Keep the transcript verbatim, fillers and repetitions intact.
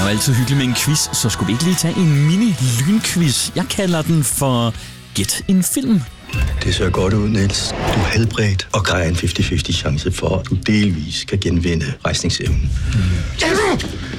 altid hyggeligt med en quiz, så skulle vi ikke lige tage en mini-lynquiz. Jeg kalder den for Gæt en film. Det ser godt ud, Niels. Du er helbredt og grejer en halvtreds halvtreds chance for, at du delvis kan genvinde rejsningsevnen. Mm.